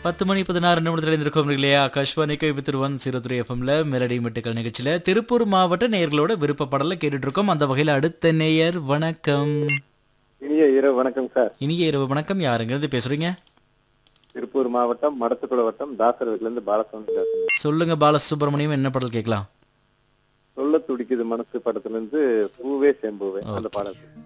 10:16 இருந்திருக்கோம் இல்லையா? ஆகாஷ்வாணி கோயம்புத்தூர் 103 எஃப்எம்ல மெலடி மெட்டுக்கள் நிகழ்ச்சியில திருப்பூர் மாவட்ட நேயர்களோட விருப்ப பாடலை கேட்டுட்டு இருக்கோம். அந்த வகையில அடுத்த நேயர் வணக்கம். இனிய இரவு வணக்கம் சார். இனிய இரவு வணக்கம். யாருங்கிறது பேசுறீங்க? திருப்பூர் மாவட்டம் மடத்துக்குள வட்டம் தாசரத்துல இருந்து பாலசுப்ரமணியம் பேசுறேன். சொல்லுங்க பாலசுப்ரமணியம், என்ன பாடல் கேட்கலாம்? சொல்ல துடிக்குது மனசு படத்துல இருந்து பூவே செம்பூவே அந்த ஓகே. பாடல்.